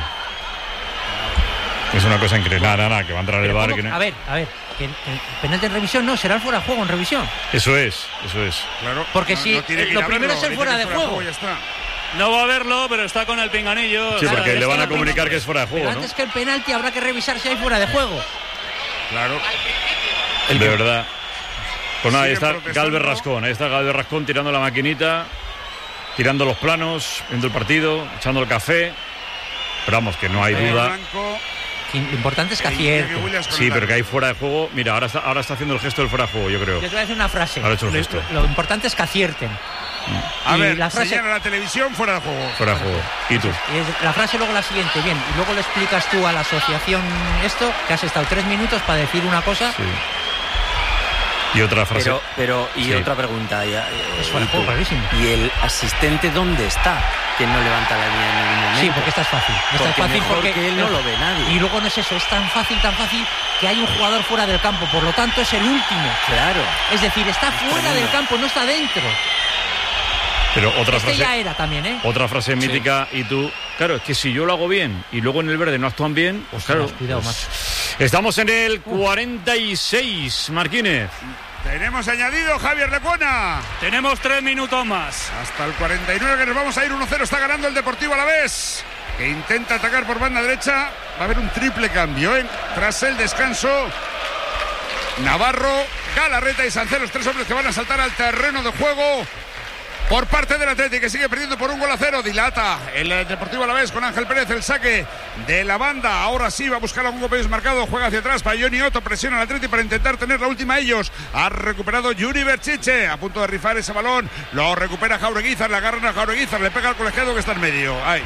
Nada, que va a entrar el VAR. A ver. Que el penalti en revisión no, será el fuera de juego en revisión. Eso es. Claro. Porque si lo primero es el fuera de juego. Ya está. No va a verlo, pero está con el pinganillo. Sí, porque le van a comunicar que es fuera de juego, pero antes que el penalti habrá que revisar si hay fuera de juego. Claro. De verdad. Pues nada, ahí está Galvez Rascón tirando la maquinita, tirando los planos, viendo el partido, echando el café. Pero vamos, que no hay duda. Lo importante es que acierte. Sí, pero que hay fuera de juego. Mira, ahora está haciendo el gesto del fuera de juego, yo creo. Yo te voy a decir una frase. Ahora he hecho el gesto. Lo importante es que acierten. A ver, la frase en la televisión fuera de juego. ¿Y tú? La frase luego la siguiente, bien. Y luego le explicas tú a la asociación esto, que has estado 3 minutos para decir una cosa. Sí. Y otra frase. Pero otra pregunta. Es fuera de juego, clarísimo. ¿Y el asistente dónde está? Que no levanta la línea en ningún momento. Sí, porque esta es fácil. Porque él no lo ve nadie. Y luego no es eso, es tan fácil que hay un jugador fuera del campo, por lo tanto es el último. Claro. Es decir, está fuera del campo, no está dentro. Pero otra frase, ya era también, ¿eh? Otra frase mítica, y tú, claro, es que si yo lo hago bien y luego en el verde no actúan bien, pues claro. Cuidado, más. Estamos en el 46, Marquínez. Tenemos añadido Javier Lecuona. Tenemos 3 minutos más. Hasta el 49 que nos vamos a ir 1-0. Está ganando el Deportivo Alavés, que intenta atacar por banda derecha. Va a haber un triple cambio, tras el descanso. Navarro, Galarreta y Sancé, los 3 hombres que van a saltar al terreno de juego por parte del Atlético, que sigue perdiendo por 1-0. Dilata el Deportivo Alavés con Ángel Pérez, el saque de la banda. Ahora sí va a buscar algún golpe desmarcado. Juega hacia atrás para Johnny Otto. Presiona al Atlético para intentar tener la última ellos. Ha recuperado Yuri Berchiche, a punto de rifar ese balón. Lo recupera Jaureguizar, le agarran a Jaureguizar, le pega al colegiado que está en medio. Ahí.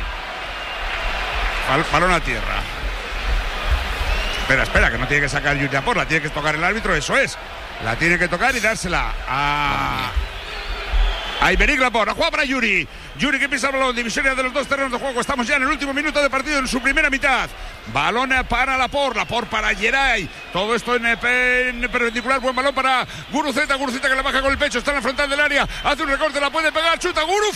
Balón a tierra. Espera, que no tiene que sacar Yuri Apor, la tiene que tocar el árbitro, eso es. La tiene que tocar y dársela a Aymeric Laporte. Juega para Yuri. Yuri que pisa el balón, divisoria de los 2 terrenos de juego. Estamos ya en el último minuto de partido, en su primera mitad. Balón para Laporte para Geray. Todo esto en perpendicular. Buen balón para Guruceta. Guruceta que la baja con el pecho. Está en la frontal del área. Hace un recorte, la puede pegar. Chuta Guru,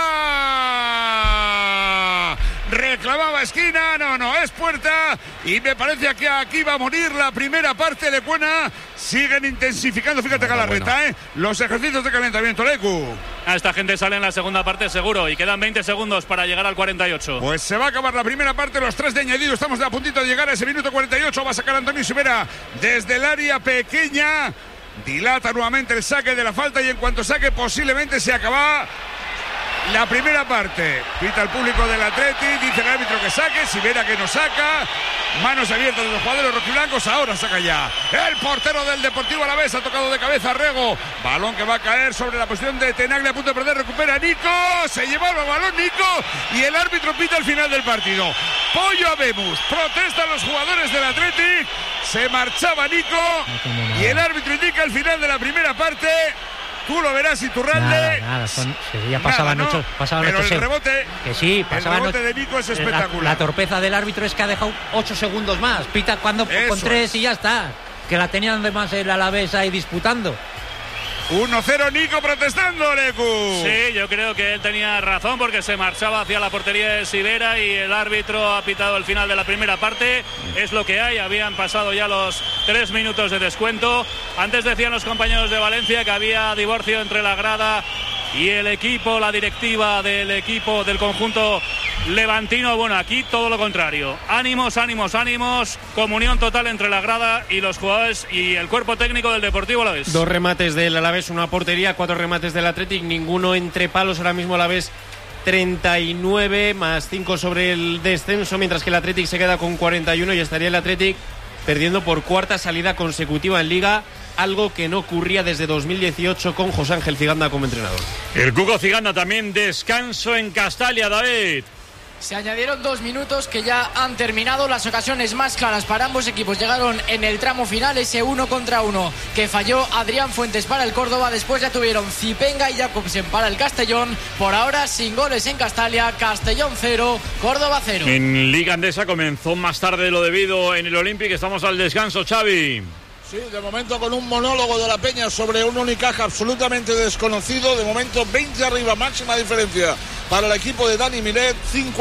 fuera. Reclamaba esquina, no, es puerta. Y me parece que aquí va a morir la primera parte. Lecuona. Siguen intensificando, fíjate, Galarreta, los ejercicios de calentamiento, Lecu. A esta gente sale en la segunda parte seguro, y quedan 20 segundos para llegar al 48. Pues se va a acabar la primera parte, los 3 de añadido. Estamos a puntito de llegar a ese minuto 48. Va a sacar Antonio Sivera desde el área pequeña. Dilata nuevamente el saque de la falta, y en cuanto saque posiblemente se acaba la primera parte. Pita el público del Atleti, dice el árbitro que saque. Sivera que no saca. Manos abiertas de los jugadores rojiblancos. Ahora saca ya el portero del Deportivo Alavés. Ha tocado de cabeza a Rego. Balón que va a caer sobre la posición de Tenaglia, a punto de perder. Recupera Nico. Se llevaba el balón Nico, y el árbitro pita el final del partido. Pollo Abemus. Protestan los jugadores del Atleti. Se marchaba Nico, y el árbitro indica el final de la primera parte. Tú lo verás, Iturralde. Nada, ya pasaban 8 pero el rebote, que sí, el rebote de Nico es espectacular. La torpeza del árbitro es que ha dejado 8 segundos más. Pita con 3 y ya está. Que la tenían de más el Alavés ahí disputando. 1-0 Nico protestando, Lecu. Sí, yo creo que él tenía razón, porque se marchaba hacia la portería de Sivera y el árbitro ha pitado el final de la primera parte. Es lo que hay, habían pasado ya los 3 minutos de descuento. Antes decían los compañeros de Valencia que había divorcio entre la grada y el equipo, la directiva del equipo del conjunto levantino. Bueno, aquí todo lo contrario. Ánimos, comunión total entre la grada y los jugadores y el cuerpo técnico del Deportivo Alavés. 2 remates del Alavés, una portería, 4 remates del Athletic, ninguno entre palos. Ahora mismo Alavés 39 más 5 sobre el descenso, mientras que el Athletic se queda con 41, y estaría el Athletic perdiendo por 4ª salida consecutiva en Liga, algo que no ocurría desde 2018 con José Ángel Ciganda como entrenador. El Cuco Ciganda también descanso en Castalia, David. Se añadieron 2 minutos que ya han terminado. Las ocasiones más claras para ambos equipos llegaron en el tramo final, ese 1 contra 1 que falló Adrián Fuentes para el Córdoba. Después ya tuvieron Zipenga y Jacobsen para el Castellón. Por ahora sin goles en Castalia. Castellón 0, Córdoba 0. En Liga Andesa comenzó más tarde de lo debido en el Olympic. Estamos al descanso, Xavi. Sí, de momento con un monólogo de la Peña sobre un Unicaja absolutamente desconocido. De momento 20 arriba, máxima diferencia para el equipo de Dani Miret.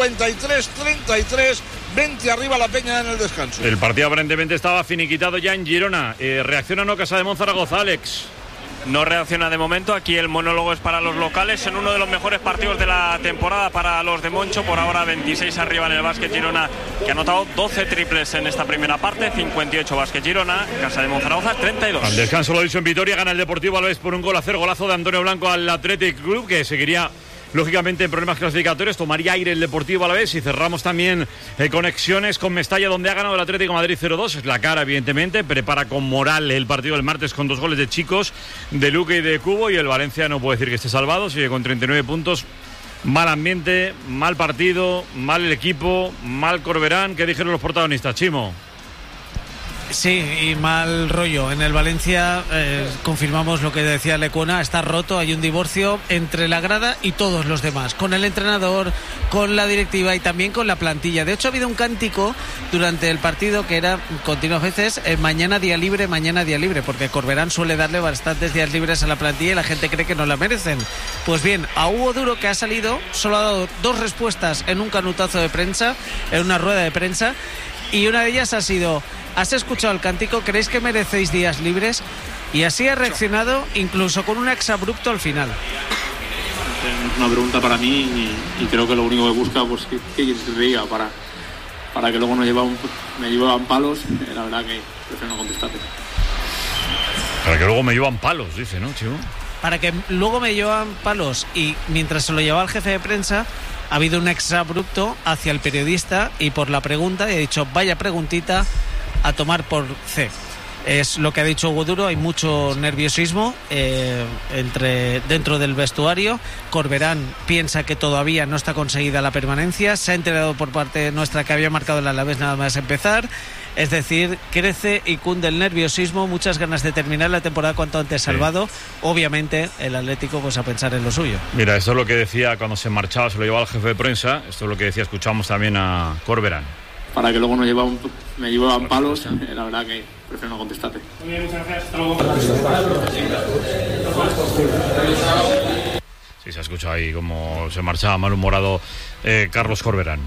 53-33, 20 arriba la Peña en el descanso. El partido aparentemente estaba finiquitado ya en Girona. ¿Reacciona o no Casademont Zaragoza, Alex? No reacciona de momento. Aquí el monólogo es para los locales en uno de los mejores partidos de la temporada para los de Moncho. Por ahora 26 arriba en el Básquet Girona, que ha anotado 12 triples en esta primera parte. 58 Básquet Girona, Casademont Zaragoza 32. Al descanso lo dicho en Vitoria, gana el Deportivo Alavés por 1-0, golazo de Antonio Blanco al Athletic Club, que seguiría lógicamente en problemas clasificatorios. Tomaría aire el Deportivo Alavés, y cerramos también conexiones con Mestalla, donde ha ganado el Atlético Madrid 0-2. Es la cara, evidentemente. Prepara con moral el partido del martes con 2 goles de Chicos, de Luque y de Cubo, y el Valencia no puede decir que esté salvado. Sigue con 39 puntos. Mal ambiente, mal partido, mal el equipo, mal Corberán. ¿Qué dijeron los protagonistas, Chimo? Sí, y mal rollo. En el Valencia confirmamos lo que decía Lecuona, está roto, hay un divorcio entre la grada y todos los demás, con el entrenador, con la directiva y también con la plantilla. De hecho, ha habido un cántico durante el partido que era continuas veces, mañana día libre, porque Corberán suele darle bastantes días libres a la plantilla y la gente cree que no la merecen. Pues bien, a Hugo Duro, que ha salido, solo ha dado 2 respuestas en un canutazo de prensa, en una rueda de prensa, y una de ellas ha sido: ¿has escuchado el cántico? ¿Creéis que merecéis días libres? Y así ha reaccionado, incluso con un exabrupto al final. Es una pregunta para mí y creo que lo único que busca, pues que se ría para que luego me llevan palos. La verdad que prefiero no contestarte. Para que luego me llevan palos, dice, ¿no, Chivo? Para que luego me llevan palos. Y mientras se lo llevaba el jefe de prensa, ha habido un exabrupto hacia el periodista y por la pregunta, y ha dicho: vaya preguntita, a tomar por C. Es lo que ha dicho Hugo Duro. Hay mucho nerviosismo dentro del vestuario. Corberán piensa que todavía no está conseguida la permanencia. Se ha enterado por parte nuestra que había marcado el Alavés nada más empezar. Es decir, crece y cunde el nerviosismo, muchas ganas de terminar la temporada cuanto antes salvado. Obviamente el Atlético pues a pensar en lo suyo. Mira, esto es lo que decía cuando se marchaba, se lo llevaba al jefe de prensa. Esto es lo que decía, escuchamos también a Corberán. Para que luego me llevaban palos, la verdad que prefiero no contestarte. Sí, se ha escuchado ahí como se marchaba malhumorado Carlos Corberán.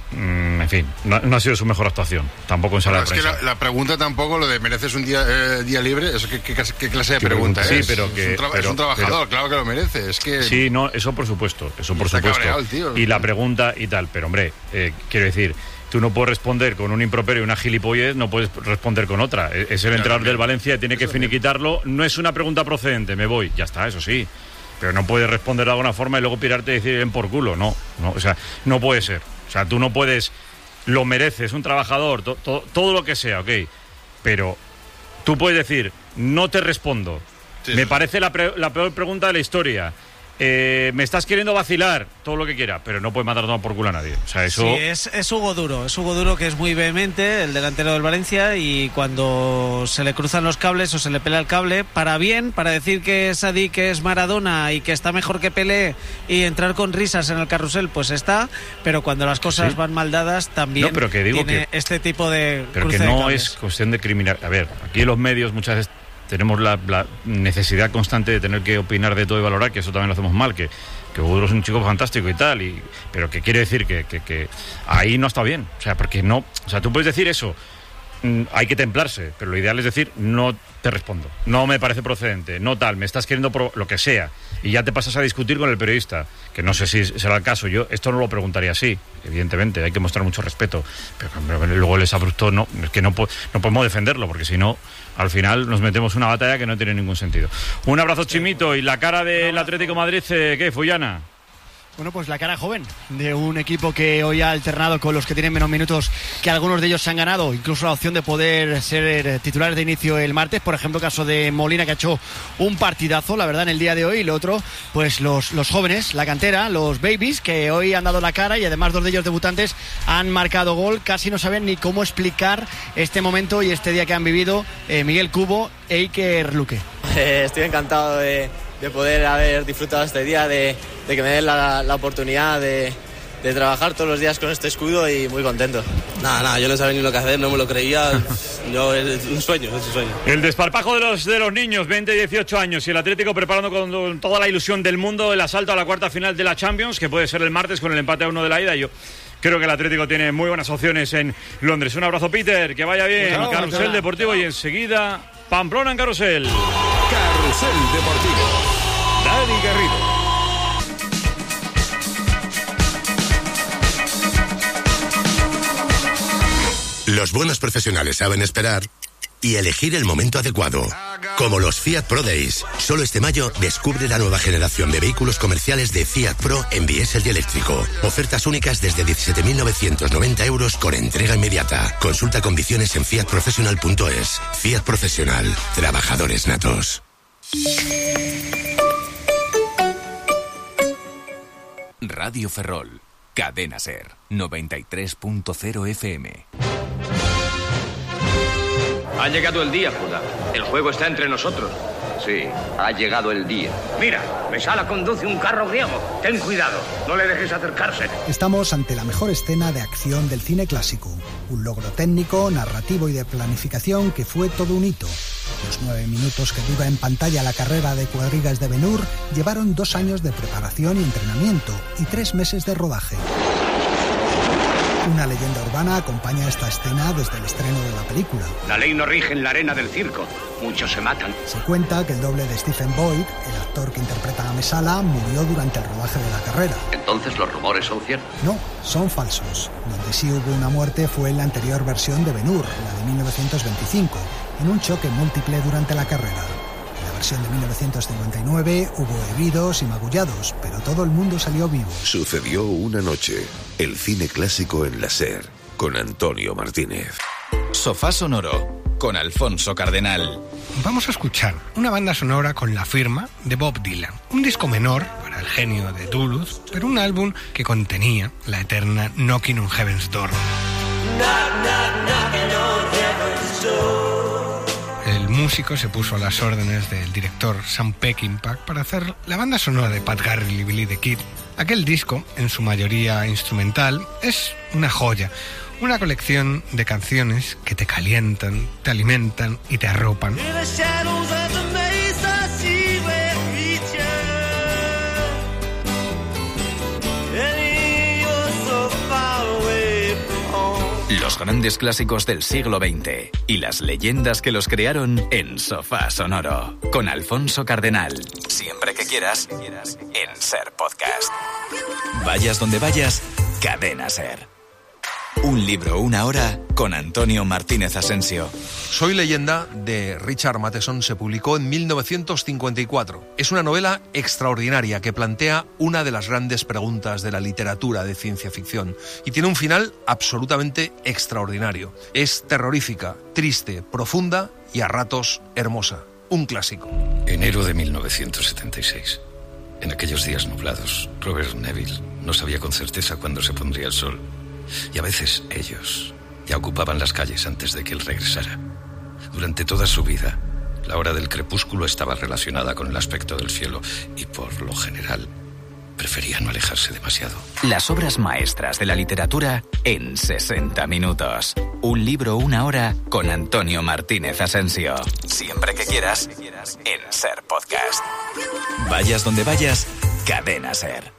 En fin, no ha sido su mejor actuación, tampoco en sala de prensa. Es que la pregunta tampoco, lo de ¿mereces un día libre? ¿Eso qué clase de pregunta es? Sí, pero que es un trabajador, claro que lo merece. Es que sí, no, eso por supuesto, cabreado el tío. Y la pregunta y tal, pero hombre, quiero decir, tú no puedes responder con un improperio y una gilipollez, no puedes responder con otra. Es el entrenador del Valencia, tiene que finiquitarlo. No es una pregunta procedente, me voy, ya está, eso sí. Pero no puedes responder de alguna forma y luego pirarte y decir ven por culo. No, o sea, no puede ser. O sea, tú no puedes, lo mereces, un trabajador, todo lo que sea, ok. Pero tú puedes decir, no te respondo. Sí, me parece la peor pregunta de la historia. Me estás queriendo vacilar, todo lo que quiera, pero no puedes matar todo por culo a nadie. O sea, eso... Sí, es Hugo Duro, que es muy vehemente, el delantero del Valencia, y cuando se le cruzan los cables o se le pelea el cable, para decir que Sadik es Maradona y que está mejor que Pelé y entrar con risas en el carrusel, pues está, pero cuando las cosas van mal dadas también tiene este tipo de pero que no es cuestión de criminal. A ver, aquí en los medios muchas veces tenemos la necesidad constante de tener que opinar de todo y valorar, que eso también lo hacemos mal, que Hugo Duro es un chico fantástico y tal, pero que quiere decir que ahí no está bien. O sea, porque no, o sea, tú puedes decir eso, hay que templarse, pero lo ideal es decir, no te respondo, no me parece procedente, no tal, me estás queriendo lo que sea, y ya te pasas a discutir con el periodista, que no sé si será el caso. Yo esto no lo preguntaría así, evidentemente, hay que mostrar mucho respeto, pero luego el exabrupto no, es que no podemos defenderlo, porque si no, al final nos metemos una batalla que no tiene ningún sentido. Un abrazo, Chimito. Y la cara del Atlético de Madrid, ¿qué, Fullana? Bueno, pues la cara joven de un equipo que hoy ha alternado con los que tienen menos minutos, que algunos de ellos se han ganado, incluso la opción de poder ser titulares de inicio el martes. Por ejemplo, caso de Molina, que ha hecho un partidazo, la verdad, en el día de hoy. Y lo otro, pues los jóvenes, la cantera, los babies, que hoy han dado la cara y además 2 de ellos debutantes han marcado gol. Casi no saben ni cómo explicar este momento y este día que han vivido Miguel Cubo e Iker Luque. Estoy encantado de poder haber disfrutado este día, de que me den la oportunidad de trabajar todos los días con este escudo y muy contento. Nada, yo no sabía ni lo que hacer, no me lo creía. Es un sueño. El desparpajo de los niños, 20 y 18 años, y el Atlético preparando con toda la ilusión del mundo el asalto a la cuarta final de la Champions, que puede ser el martes con el empate a 1 de la ida. Yo creo que el Atlético tiene muy buenas opciones en Londres. Un abrazo, Peter, que vaya bien. Pues Carrusel Deportivo y enseguida Pamplona en Carrusel. Carrusel Deportivo. Dani Garrido. Los buenos profesionales saben esperar y elegir el momento adecuado. Como los Fiat Pro Days. Solo este mayo descubre la nueva generación de vehículos comerciales de Fiat Pro en diésel y eléctrico. Ofertas únicas desde 17.990 euros con entrega inmediata. Consulta condiciones en fiatprofessional.es. Fiat Profesional. Trabajadores natos. Radio Ferrol. Cadena SER. 93.0 FM. Ha llegado el día, Judá. El juego está entre nosotros. Sí, ha llegado el día. Mira, Mesala conduce un carro griego. Ten cuidado, no le dejes acercarse. Estamos ante la mejor escena de acción del cine clásico. Un logro técnico, narrativo y de planificación que fue todo un hito. Los 9 minutos que dura en pantalla la carrera de cuadrigas de Ben-Hur llevaron 2 años de preparación y entrenamiento y 3 meses de rodaje. Una leyenda urbana acompaña esta escena desde el estreno de la película. La ley no rige en la arena del circo. Muchos se matan. Se cuenta que el doble de Stephen Boyd, el actor que interpreta a Mesala, murió durante el rodaje de la carrera. ¿Entonces los rumores son ciertos? No, son falsos. Donde sí hubo una muerte fue en la anterior versión de Ben-Hur, la de 1925, en un choque múltiple durante la carrera. En la versión de 1959 hubo heridos y magullados, pero todo el mundo salió vivo. Sucedió una noche. El cine clásico en la SER, con Antonio Martínez. Sofá sonoro, con Alfonso Cardenal. Vamos a escuchar una banda sonora con la firma de Bob Dylan. Un disco menor para el genio de Duluth, pero un álbum que contenía la eterna Knocking on Heaven's Door. El músico se puso a las órdenes del director Sam Peckinpah para hacer la banda sonora de Pat Garrett y Billy the Kid. Aquel disco, en su mayoría instrumental, es una joya. Una colección de canciones que te calientan, te alimentan y te arropan. Los grandes clásicos del siglo XX y las leyendas que los crearon en Sofá Sonoro, con Alfonso Cardenal. Siempre que quieras, en SER Podcast. Vayas donde vayas, Cadena SER. Un libro, una hora, con Antonio Martínez Asensio. Soy leyenda, de Richard Matheson, se publicó en 1954. Es una novela extraordinaria que plantea una de las grandes preguntas de la literatura de ciencia ficción y tiene un final absolutamente extraordinario. Es terrorífica, triste, profunda y a ratos hermosa. Un clásico. Enero de 1976. En aquellos días nublados, Robert Neville no sabía con certeza cuándo se pondría el sol. Y a veces ellos ya ocupaban las calles antes de que él regresara. Durante toda su vida, la hora del crepúsculo estaba relacionada con el aspecto del cielo y por lo general prefería no alejarse demasiado. Las obras maestras de la literatura en 60 minutos. Un libro, una hora, con Antonio Martínez Asensio. Siempre que quieras, en SER Podcast. Vayas donde vayas, Cadena SER.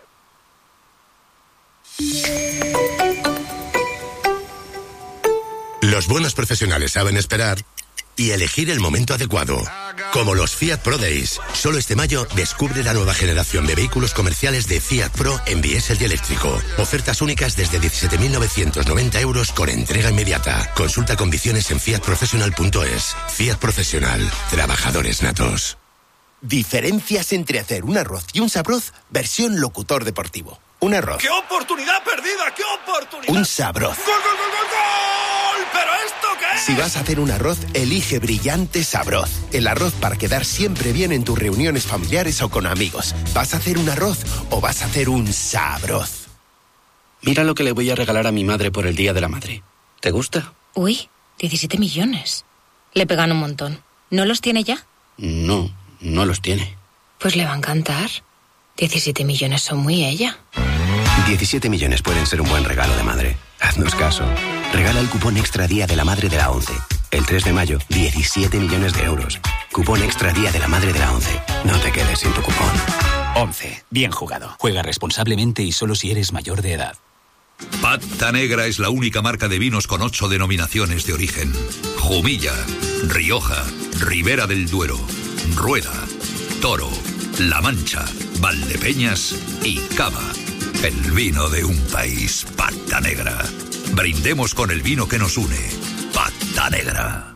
Los buenos profesionales saben esperar y elegir el momento adecuado. Como los Fiat Pro Days. Solo este mayo descubre la nueva generación de vehículos comerciales de Fiat Pro en diésel y eléctrico. Ofertas únicas desde 17.990 euros con entrega inmediata. Consulta condiciones en fiatprofessional.es. Fiat Profesional. Trabajadores natos. Diferencias entre hacer un arroz y un sabroz, versión locutor deportivo. Un arroz. ¡Qué oportunidad perdida! ¡Qué oportunidad! Un sabroz. ¡Gol, gol, gol, gol, gol! ¿Pero esto qué es? Si vas a hacer un arroz, elige Brillante Sabroz. El arroz para quedar siempre bien en tus reuniones familiares o con amigos. ¿Vas a hacer un arroz o vas a hacer un sabroz? Mira lo que le voy a regalar a mi madre por el Día de la Madre. ¿Te gusta? Uy, 17 millones. Le pegan un montón. ¿No los tiene ya? No, no los tiene. Pues le va a encantar. 17 millones son muy ella. 17 millones pueden ser un buen regalo de madre. Haznos caso. Regala el cupón Extra Día de la Madre de la ONCE. El 3 de mayo, 17 millones de euros. Cupón Extra Día de la Madre de la ONCE. No te quedes sin tu cupón. ONCE. Bien jugado. Juega responsablemente y solo si eres mayor de edad. Pata Negra es la única marca de vinos con 8 denominaciones de origen. Jumilla, Rioja, Ribera del Duero, Rueda, Toro, La Mancha, Valdepeñas y Cava. El vino de un país, Pata Negra. Brindemos con el vino que nos une. Pata Negra.